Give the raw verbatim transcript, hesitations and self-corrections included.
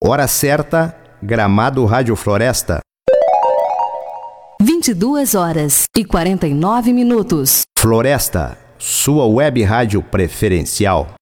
Hora certa, Gramado Rádio Floresta. vinte e duas horas e quarenta e nove minutos. Floresta, sua web rádio preferencial.